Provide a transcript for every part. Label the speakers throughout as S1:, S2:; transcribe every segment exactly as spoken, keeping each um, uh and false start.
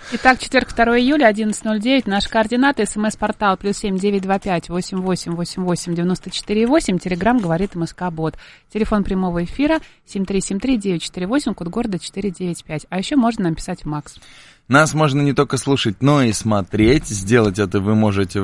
S1: Итак, четверг, второго июля, одиннадцать ноль девять. Наши координаты. СМС-портал плюс семь девять два пять восемь восемь восемь восемь девяносто четыре восемь. Телеграмм говорит МСК-бот. Телефон прямого эфира семь три семь три девять четыре восемь, код города четыре девять пять. А еще можно нам писать в Макс.
S2: Нас можно не только слушать, но и смотреть. Сделать это вы можете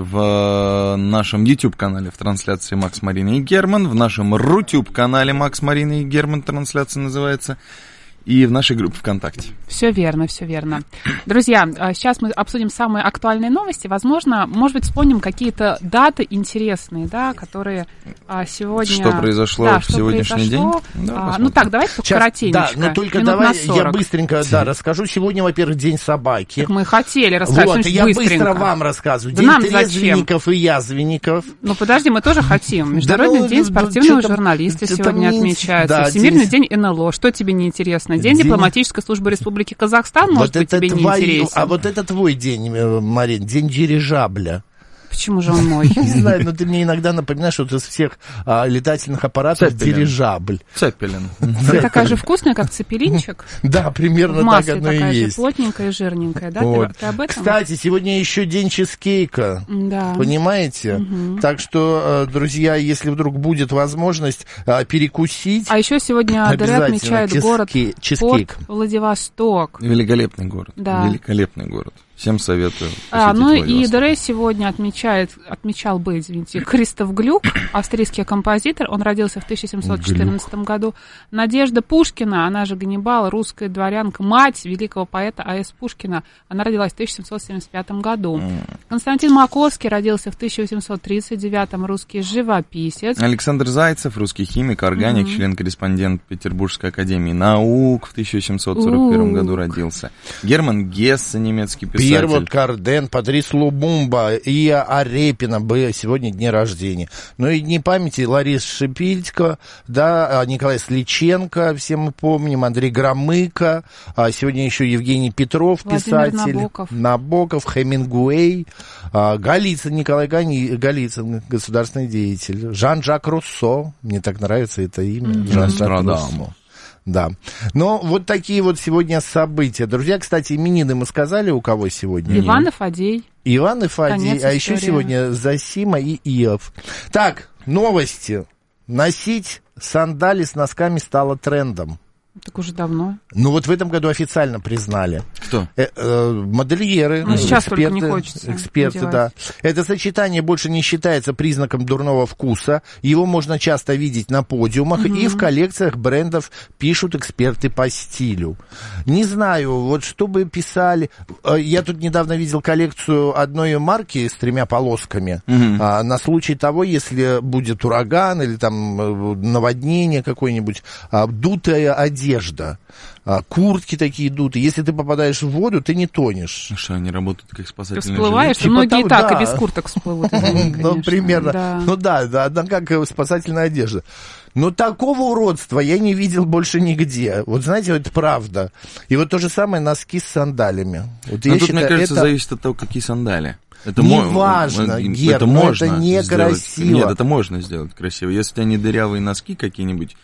S2: в нашем YouTube-канале в трансляции Макс, Марина и Герман, в нашем Рутюб-канале Макс, Марина и Герман, трансляция называется, и в нашей группе ВКонтакте.
S1: Все верно, все верно. Друзья, сейчас мы обсудим самые актуальные новости. Возможно, может быть, вспомним какие-то даты интересные, да, которые сегодня...
S2: Что произошло
S1: да,
S2: в сегодняшний
S1: произошло.
S2: день? Да,
S1: а, ну так, давайте
S3: сейчас,
S1: коротенько.
S3: Да, ну только давай я быстренько да, расскажу. Сегодня, во-первых, День собаки.
S1: Так мы хотели рассказать.
S3: Вот, я
S1: быстренько.
S3: быстро вам рассказываю.
S1: Да
S3: День
S1: нам
S3: трезвенников и язвенников.
S1: Ну подожди, мы тоже хотим. Международный
S3: да, ну,
S1: день спортивного журналиста
S3: это
S1: сегодня
S3: не...
S1: отмечается.
S3: Да,
S1: Всемирный
S3: день...
S1: день эн эл о. Что тебе не интересно? День, день... дипломатической службы Республики Казахстан, может
S3: вот
S1: быть, тебе
S3: твой...
S1: не интересен.
S3: А вот это твой день, Марин, день дирижабля.
S1: Почему же он мой?
S3: Не знаю, но ты мне иногда напоминаешь, вот из всех а, летательных аппаратов
S2: Цеппелин.
S3: Дирижабль.
S2: Цеппелин.
S1: Она такая же вкусная, как цепелинчик.
S3: Да, примерно так оно и есть.
S1: такая же плотненькая и жирненькая, да?
S3: Вот.
S1: Ты, ты об этом?
S3: Кстати, сегодня еще день чизкейка.
S1: Да.
S3: Понимаете?
S1: Угу.
S3: Так что, друзья, если вдруг будет возможность а, перекусить...
S1: А еще сегодня ДР отмечает
S3: чизке...
S1: город
S3: чизкейк.
S1: Порт Владивосток.
S2: Великолепный город.
S1: Да.
S2: Великолепный город. Всем советую.
S1: А, ну и ДР сегодня отмечает, отмечал бы, извините, Кристоф Глюк, австрийский композитор. Он родился в тысяча семьсот четырнадцатом Глюк. году. Надежда Пушкина, она же Ганнибал, русская дворянка, мать великого поэта А С Пушкина. Она родилась в тысяча семьсот семьдесят пятом году. Mm. Константин Маковский родился в тысяча восемьсот тридцать девятом, русский живописец.
S2: Александр Зайцев, русский химик, органик, mm-hmm. член-корреспондент Петербургской академии наук, в тысяча семьсот сорок первом uh. году родился. Герман Гессе, немецкий писатель.
S3: Пьер Карден, Патрис Лумумба и Арепина были сегодня дни рождения. Ну и дни памяти Лариса Шипилько, да, Николай Сличенко, все мы помним, Андрей Громыко, а сегодня еще Евгений Петров,
S1: Владимир
S3: писатель.
S1: Набоков.
S3: Набоков, Хемингуэй, Голицын, Николай Голицын, государственный деятель. Жан-Жак Руссо, мне так нравится это имя, mm-hmm. Жан-Жак Руссо. Да. Но вот такие вот сегодня события. Друзья, кстати, именины мы сказали, у кого сегодня?
S1: Иван и Фадей.
S3: Иван и Фадей,
S1: Конец
S3: а
S1: истории.
S3: еще сегодня Зосима и Иов. Так, новости. Носить сандали с носками стало трендом.
S1: Так уже давно.
S3: Ну вот в этом году официально признали.
S2: Кто?
S3: Э, э, модельеры,
S1: ну, сейчас
S3: эксперты,
S1: только не хочется
S3: эксперты,
S1: надевать.
S3: да. Это сочетание больше не считается признаком дурного вкуса. Его можно часто видеть на подиумах угу. и в коллекциях брендов, пишут эксперты по стилю. Не знаю, вот что бы писали. Я тут недавно видел коллекцию одной марки с тремя полосками угу. а, на случай того, если будет ураган или там наводнение какое-нибудь, а, дутая одежда. Одежда, куртки такие дутые. Если ты попадаешь в воду, ты не тонешь.
S2: Ну что, они работают как спасательные
S1: жилеты? Ты всплываешь,
S3: типа
S1: многие
S3: того,
S1: и так
S3: да.
S1: и без курток всплывут.
S3: Ну, примерно.
S1: Да.
S3: Ну да, да, одна как спасательная одежда. Но такого уродства я не видел больше нигде. Вот знаете, это правда. И вот то же самое носки с сандалями. Вот
S2: Но
S3: я
S2: тут,
S3: считаю,
S2: мне кажется,
S3: это...
S2: зависит от того, какие сандали. Это
S3: не
S2: мо...
S3: важно, Гер,
S2: это
S3: но
S2: можно
S3: это некрасиво.
S2: Нет, это можно сделать красиво. Если у тебя не дырявые носки какие-нибудь,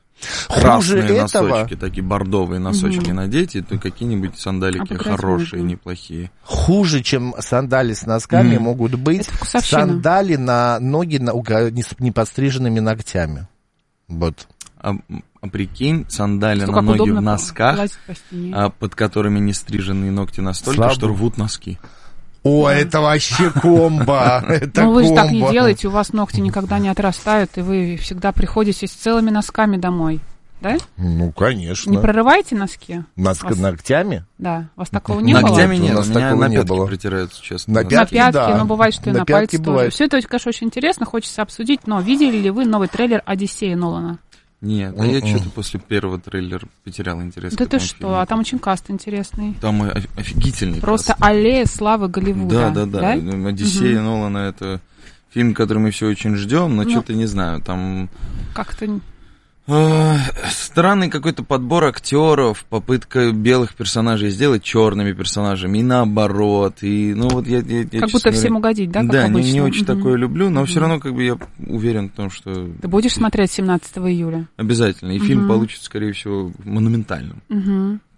S2: красные
S3: хуже
S2: носочки,
S3: этого...
S2: такие бордовые носочки угу. надеть, то какие-нибудь сандалики
S1: а
S2: хорошие,
S1: можно.
S2: неплохие.
S3: Хуже, чем сандали с носками, mm. могут быть сандали на ноги на, с неподстриженными ногтями. Вот.
S2: А, а прикинь, сандали
S1: что
S2: на ноги в
S1: по
S2: носках, а, под которыми не стриженные ногти настолько, Слабо. что рвут носки.
S3: О, да. это вообще комбо!
S1: Ну вы же так не делаете, у вас ногти никогда не отрастают, и вы всегда приходите с целыми носками домой, да?
S3: Ну, конечно.
S1: Не прорываете носки?
S3: Носк...
S1: вас...
S3: Ногтями?
S1: Да, у вас такого не
S2: Ногтями
S1: было?
S2: Ногтями нет,
S3: у нас
S2: у меня
S3: такого
S2: на
S3: не
S2: пятки
S3: было.
S2: притираются, честно.
S3: На пятки,
S1: на пятки
S3: да.
S1: но бывает, что и
S3: на,
S1: на
S3: пятки
S1: пальцы
S3: бывает.
S1: тоже. Все это, конечно, очень интересно, хочется обсудить, но видели ли вы новый трейлер «Одиссея» Нолана?
S2: Нет, а я что-то после первого трейлера потерял интерес.
S1: Да ты что, фильму. А там очень каст интересный.
S2: Там офигительный
S1: Просто
S2: каст.
S1: аллея славы Голливуда.
S2: Да, да, да. да? «Одиссея» угу. Нолана — это фильм, который мы все очень ждем, но ну, что-то не знаю, там...
S1: Как-то...
S2: Странный какой-то подбор актеров, попытка белых персонажей сделать черными персонажами, и наоборот, и ну вот я, я, я
S1: как будто всем угодить, да? Как
S2: да,
S1: обычно?
S2: не, не очень
S1: угу.
S2: такое люблю, но угу. все равно как бы я уверен в том, что
S1: ты будешь смотреть семнадцатого июля?
S2: Обязательно, и угу. фильм получится, скорее всего, монументальным.
S1: Угу.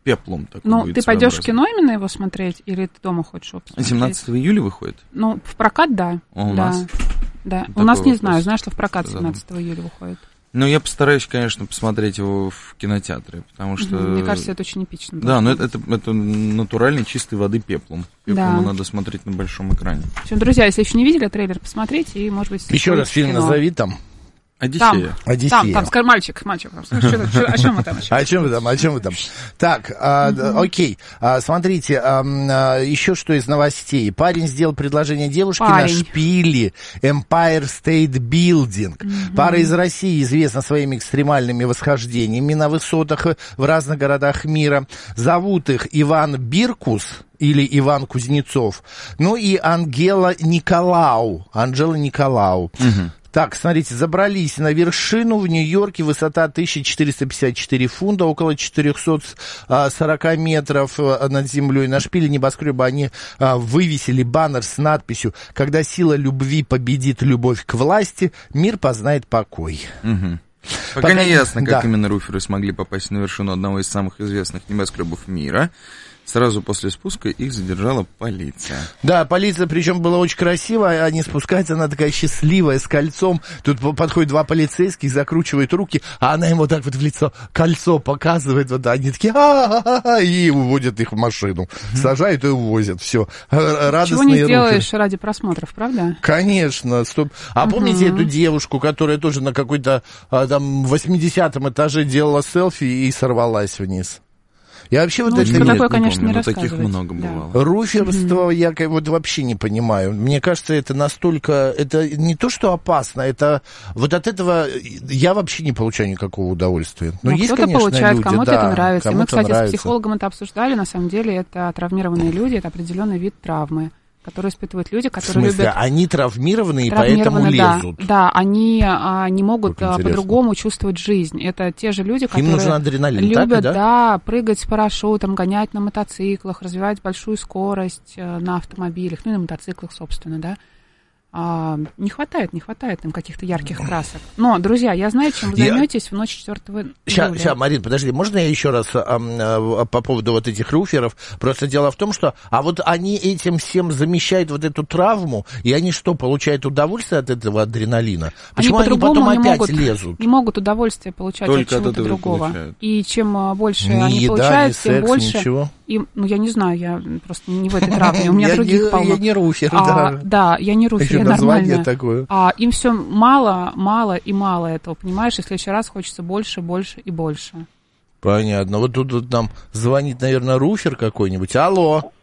S2: пеплом такой
S1: Ну,
S2: будет
S1: ты пойдешь в
S2: своеобразный.
S1: кино именно его смотреть, или ты дома хочешь его посмотреть?
S2: семнадцатого июля выходит?
S1: Ну, в прокат, да.
S2: А у
S1: да.
S2: нас?
S1: Да.
S2: Такой
S1: У нас не
S2: вопрос.
S1: знаю, знаю, что в прокат
S2: Задам.
S1: семнадцатого июля выходит.
S2: Ну, я постараюсь, конечно, посмотреть его в кинотеатре, потому что...
S1: Мне кажется, это очень эпично.
S2: Да, но это, это, это натуральной чистой воды пеплом. Пеплом
S1: Да.
S2: его надо смотреть на большом экране.
S1: В общем, друзья, если еще не видели трейлер, посмотрите, и, может быть...
S3: Еще раз фильм
S1: кино.
S3: назови там.
S2: Одиссея.
S3: Одиссея.
S1: Там, там, скажи, мальчик, мальчик, там, что, что, что, о чем мы там?
S3: О чем вы там, о чем вы там? Так, а, окей, а, смотрите, а, а, еще что из новостей. Парень сделал предложение девушке
S1: Парень.
S3: на шпиле Empire State Building. Mm-hmm. Пара из России известна своими экстремальными восхождениями на высотах в разных городах мира. Зовут их Иван Биркус или Иван Кузнецов, ну и Ангела Николау, Анжела Николау. Mm-hmm. Так, смотрите, забрались на вершину в Нью-Йорке, высота тысяча четыреста пятьдесят четыре фунта, около четыреста сорок метров над землей. На шпиле небоскреба они а, вывесили баннер с надписью «Когда сила любви победит любовь к власти, мир познает покой».
S2: Угу. Пока,
S3: Пока
S2: не ясно, как
S3: да.
S2: именно руферы смогли попасть на вершину одного из самых известных небоскребов мира. Сразу после спуска их задержала полиция.
S3: Да, полиция, причем была очень красивая, они спускаются, она такая счастливая, с кольцом. Тут подходят два полицейских, закручивают руки, а она ему так вот в лицо кольцо показывает, вот они такие, а-а-а, и уводят их в машину. Сажают и увозят, все. Радостные
S1: Чего не
S3: руки.
S1: сделаешь ради просмотров, правда?
S3: Конечно, стоп. А
S1: Угу.
S3: помните эту девушку, которая тоже на какой-то а, там восьмидесятом этаже делала селфи и сорвалась вниз? Я вообще вот
S1: Ну,
S3: это
S1: что
S3: не-
S1: такое,
S2: не
S1: конечно,
S2: помню,
S1: не
S2: но таких
S1: рассказывать.
S2: много
S1: Да.
S2: бывало.
S3: Руферство mm-hmm. я как- вот вообще не понимаю. Мне кажется, это настолько... Это не то, что опасно, это... Вот от этого я вообще не получаю никакого удовольствия. Но
S1: Ну,
S3: есть,
S1: кто-то
S3: конечно,
S1: получает,
S3: люди,
S1: кому-то
S3: да,
S1: это нравится. И мы,
S3: кому-то
S1: кстати,
S3: нравится.
S1: с психологом это обсуждали. На самом деле это травмированные люди, это определенный вид травмы, которые испытывают люди,
S3: В
S1: которые
S3: смысле,
S1: любят...
S3: они травмированы и поэтому
S1: Травмированы, да,
S3: лезут?
S1: да, они а, не могут
S3: Как
S1: а,
S3: интересно.
S1: по-другому чувствовать жизнь. Это те же люди,
S3: Им
S1: которые
S3: нужен адреналин,
S1: любят,
S3: так, да?
S1: да, прыгать с парашютом, гонять на мотоциклах, развивать большую скорость а, на автомобилях, ну и на мотоциклах, собственно, да. А, не хватает, не хватает им каких-то ярких красок. Но, друзья, я знаю, чем вы
S3: Я-
S1: займетесь в ночь четвёртого
S3: Сейчас,
S1: июля.
S3: сейчас, Марин, подожди, можно я еще раз а, а, по поводу вот этих руферов? Просто дело в том, что, а вот они этим всем замещают вот эту травму, и они что, получают удовольствие от этого адреналина? Почему они,
S1: по-другому
S3: потом
S1: не
S3: опять
S1: могут,
S3: лезут?
S1: Не могут удовольствие получать
S2: Только
S1: от
S2: от
S1: чего-то
S2: этого и
S1: другого.
S2: получают.
S1: И чем а, больше
S3: Ни
S1: они
S3: еда,
S1: получают,
S3: ни
S1: тем
S3: секс,
S1: больше...
S3: ничего?
S1: Им, ну, я не знаю, я просто не в этой травме, у меня
S3: Я
S1: других
S3: не-
S1: полно.
S3: я не руфер,
S1: А,
S3: да.
S1: Да, я не руфер,
S3: Еще
S1: я
S3: название
S1: нормальная.
S3: такое.
S1: А им все мало, мало и мало этого, понимаешь? И в следующий раз хочется больше, больше и больше.
S3: Понятно. Вот тут вот нам звонит, наверное, руфер какой-нибудь. Алло.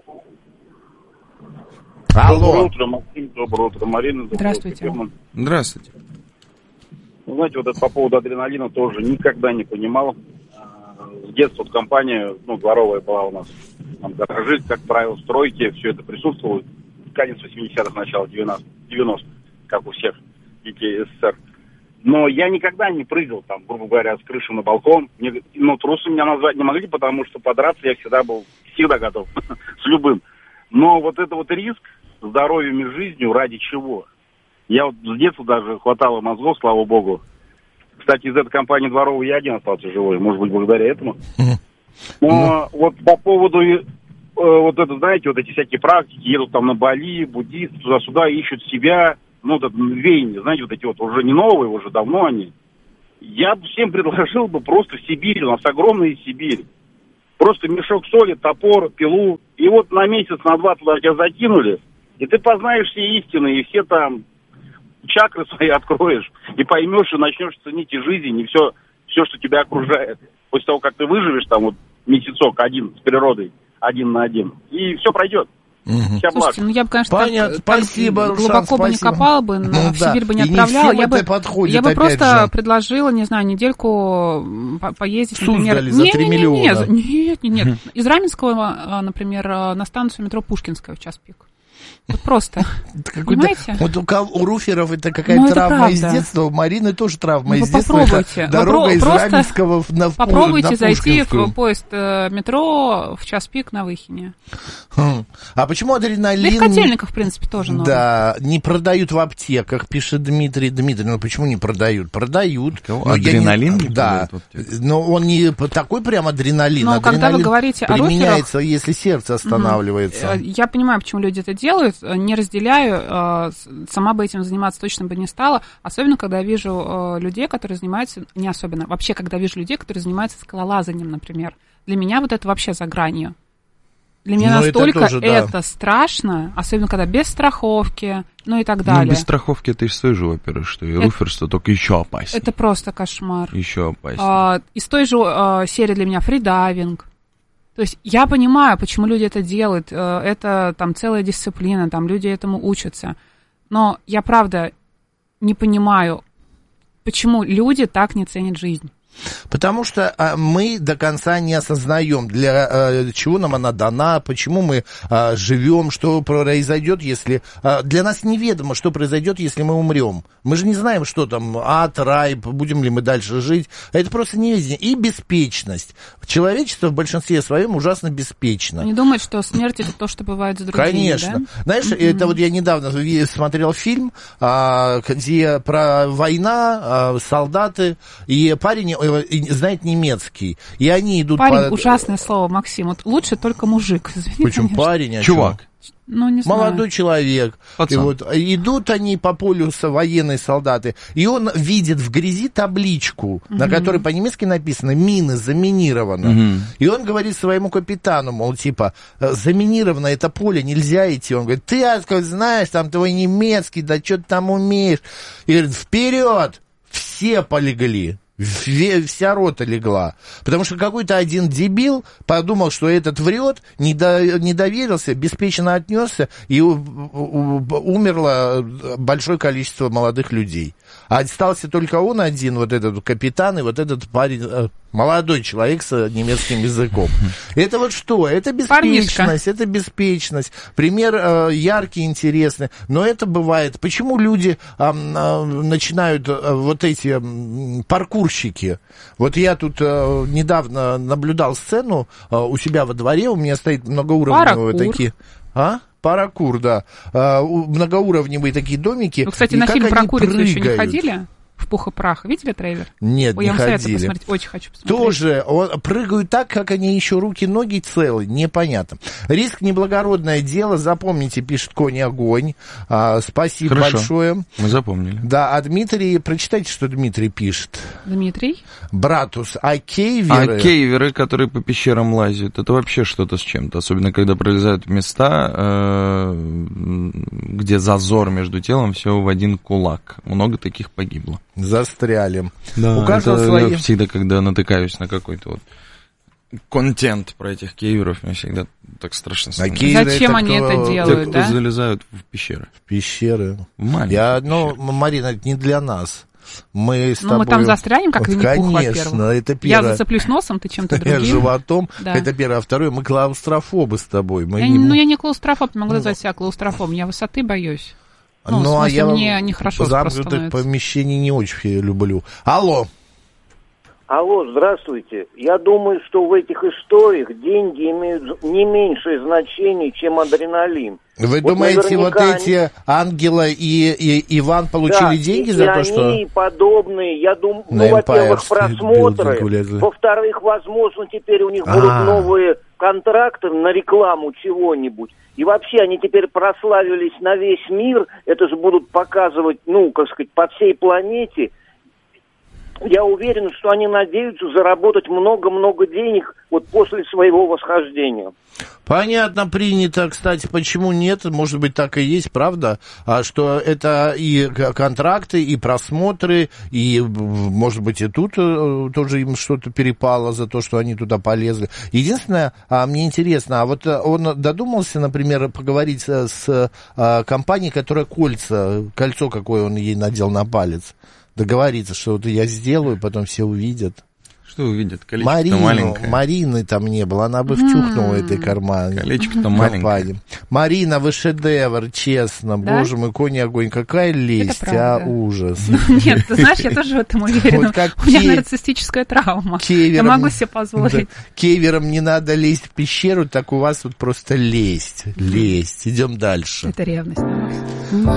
S4: Доброе
S3: Алло.
S4: утро, Максим, доброе утро, Марина. Доброе
S1: Здравствуйте.
S4: утро, Герман.
S2: Здравствуйте.
S4: Ну, знаете, вот это по поводу адреналина тоже никогда не понимал. А, С детства вот компания, ну, дворовая была у нас. Там гаражи, как правило, стройки, все это присутствовало. Конец восьмидесятых, начало девяностых, как у всех детей СССР. Но я никогда не прыгал, там, грубо говоря, с крыши на балкон. Мне, ну, трусом меня назвать не могли, потому что подраться я всегда был, всегда готов, с любым. Но вот это вот риск здоровьем и жизнью ради чего? Я вот с детства даже хватало мозгов, слава богу. Кстати, из этой компании дворовой я один остался живой, может быть, благодаря этому. Но вот по поводу, э, вот это, знаете, вот эти всякие практики, едут там на Бали, буддисты, туда-сюда, ищут себя, ну, вот это веяние, знаете, вот эти вот уже не новые, уже давно они. Я бы всем предложил бы просто в Сибирь, у нас огромная Сибирь. Просто мешок соли, топор, пилу, и вот на месяц, на два туда тебя закинули, и ты познаешь все истины, и все там чакры свои откроешь, и поймешь, и начнешь ценить и жизнь, и все, все, что тебя окружает. После того, как ты выживешь там вот месяцок один с природой, один на один, и все пройдет.
S3: Мгм.
S4: Вся
S1: Слушайте, ну я бы, конечно,
S3: Понятно,
S1: так, так
S3: спасибо, Рушан,
S1: глубоко бы не
S3: спасибо.
S1: копала бы,
S3: Ну
S1: в
S3: да,
S1: Сибирь бы не
S3: и не
S1: отправляла.
S3: всем
S1: Я бы,
S3: это подходит,
S1: я бы
S3: опять
S1: просто
S3: же.
S1: предложила, не знаю, недельку по- поездить, например...
S3: Суздали за три
S1: Не-не-не-не,
S3: миллиона.
S1: за- Нет, нет, нет. Из Раменского, а, например, а, на станцию метро Пушкинская в час пик. Вот просто. Понимаете?
S3: Вот у, у руферов это какая-то ну, травма правда. Из детства, у Марины тоже травма ну, из детства.
S1: Попробуйте.
S3: Это дорога из Раменского на
S1: Попробуйте
S3: на
S1: зайти в поезд э, метро в час пик на Выхине.
S3: Хм. А почему адреналин...
S1: Да в Котельниках, в принципе, тоже норм.
S3: Да, не продают в аптеках, пишет Дмитрий. Дмитрий, ну почему не продают? Продают.
S2: Кого? Адреналин?
S3: Не... Да, но он не такой прям адреналин.
S1: Но
S3: адреналин
S1: когда вы говорите о руферах...
S3: применяется, если сердце останавливается.
S1: Угу. Я понимаю, почему люди это делают. Не разделяю, сама бы этим заниматься точно бы не стала, особенно когда я вижу людей, которые занимаются, не особенно, вообще, когда вижу людей, которые занимаются скалолазанием, например. Для меня вот это вообще за гранью. Для меня ну, настолько это, тоже, это да. страшно, особенно когда без страховки, ну и так далее.
S2: Ну, без страховки это и с той же оперы, что и руферство, только еще опаснее.
S1: Это просто кошмар.
S2: Еще опаснее.
S1: А, из той же а, серии для меня фридайвинг. То есть я понимаю, почему люди это делают, это там целая дисциплина, там люди этому учатся, но я правда не понимаю, почему люди так не ценят жизнь.
S3: Потому что а, мы до конца не осознаем, для а, чего нам она дана, почему мы а, живем, что произойдет, если... А, для нас неведомо, что произойдет, если мы умрем. Мы же не знаем, что там, ад, рай, будем ли мы дальше жить. Это просто неведение. И беспечность. Человечество в большинстве своем ужасно беспечно.
S1: Не думают, что смерть — это то, что бывает с другими,
S3: конечно.
S1: Да?
S3: Знаешь, mm-hmm. это вот я недавно смотрел фильм, а, где про война, а, солдаты, и парень... знает немецкий, и они идут...
S1: Парень,
S3: по...
S1: ужасное слово, Максим, вот лучше только мужик. Извини,
S3: почему конечно. Парень, а
S2: чувак?
S1: Ну, не знаю.
S3: Молодой человек. И вот, идут они по полю военные солдаты, и он видит в грязи табличку, угу. на которой по-немецки написано «Мины, заминировано». Угу. И он говорит своему капитану, мол, типа, заминировано это поле, нельзя идти. Он говорит, ты откуда знаешь, там твой немецкий, да что ты там умеешь? И говорит, вперед! Все полегли. Вся рота легла. Потому что какой-то один дебил подумал, что этот врет, не, до, не доверился, беспечно отнесся, и у, у, умерло большое количество молодых людей. А остался только он один, вот этот капитан, и вот этот парень, молодой человек с немецким языком. Это вот что? Это беспечность, Парнишка. Это беспечность. Пример э, яркий, интересный. Но это бывает. Почему люди э, э, начинают э, вот эти э, паркурщики? Вот я тут э, недавно наблюдал сцену э, у себя во дворе, у меня стоит многоуровневые
S1: Паркур.
S3: такие... А? Паракур, да. А, многоуровневые такие домики.
S1: Вы, кстати, на фильм про курицу еще не ходили? В пух и прах. Видели трейлер?
S3: Нет,
S1: Ой,
S3: не
S1: я вам
S3: ходили.
S1: советую посмотреть. Очень хочу посмотреть.
S3: Тоже он, прыгают так, как они еще руки-ноги целы. Непонятно. Риск — неблагородное дело. Запомните, пишет Конь Огонь. А, спасибо
S2: Хорошо.
S3: большое.
S2: Мы запомнили.
S3: Да, а Дмитрий, прочитайте, что Дмитрий пишет.
S1: Дмитрий?
S3: Братус, а кейверы...
S2: А кейверы, которые по пещерам лазят, это вообще что-то с чем-то. Особенно, когда пролезают в места, э, где зазор между телом всего в один кулак. Много таких погибло.
S3: Застряли.
S2: Да,
S3: у каждого
S2: это
S3: свои...
S2: я всегда, когда натыкаюсь на какой-то вот контент про этих кейверов, мне всегда так страшно становится.
S3: А
S1: зачем
S3: это
S1: они
S3: кто...
S1: это делают,
S2: Те, кто
S1: да?
S2: залезают в пещеры.
S3: В пещеры.
S2: В маленькие
S3: я, ну,
S2: пещеры.
S3: Марина, это не для нас. Мы с
S1: ну,
S3: тобой...
S1: мы там застрянем, как Винни-Пух, во-первых.
S3: Конечно, это первое.
S1: Я зацеплюсь носом, ты чем-то другим.
S3: Животом,
S1: да.
S3: Это первое. А второе, мы клаустрофобы с тобой. Мы
S1: я,
S3: не...
S1: Ну, я не клаустрофоб, не могу назвать себя клаустрофобом. Я высоты боюсь. Ну,
S3: ну
S1: в смысле,
S3: а я
S1: мне нехорошо
S3: замкнутых помещений не очень люблю. Алло.
S5: Алло, здравствуйте. Я думаю, что в этих историях деньги имеют не меньшее значение, чем адреналин.
S3: Вы
S5: вот
S3: думаете, вот эти
S5: они...
S3: Ангела и, и Иван получили
S5: да,
S3: деньги
S5: и,
S3: за
S5: и
S3: то,
S5: они
S3: что...
S5: и подобные, я думаю,
S3: На
S5: ну, во-первых,
S3: Empire
S5: просмотры,
S3: Building,
S5: во-вторых, возможно, теперь у них
S3: А-а-а.
S5: будут новые контракты на рекламу чего-нибудь. И вообще они теперь прославились на весь мир, это же будут показывать, ну, как сказать, по всей планете. Я уверен, что они надеются заработать много-много денег вот после своего восхождения.
S3: Понятно, принято. Кстати, почему нет? Может быть, так и есть, правда? А что это и контракты, и просмотры, и, может быть, и тут тоже им что-то перепало за то, что они туда полезли. Единственное, а, мне интересно, а вот он додумался, например, поговорить с, с а, компанией, которая кольца, кольцо какое он ей надел на палец, договориться, что вот я сделаю, потом все увидят.
S2: Каждый увидит. Колечко-то
S3: Марину,
S2: маленькое.
S3: Марины там не было, она бы втюхнула
S1: М.
S3: этой карман.
S2: Колечко-то маленькое.
S3: Марина, вы шедевр, честно.
S1: Да?
S3: Боже мой, конь и огонь. Какая лесть, а,
S1: правда.
S3: ужас.
S1: Нет, ты знаешь, я тоже в этом уверена.
S3: Вот как
S1: У меня
S3: ке-
S1: нарциссическая травма. Я
S3: Кевером,
S1: могу себе позволить.
S3: да, кевером не надо лезть в пещеру, так у вас вот просто лезть. Лезть. Идем дальше.
S1: Это ревность.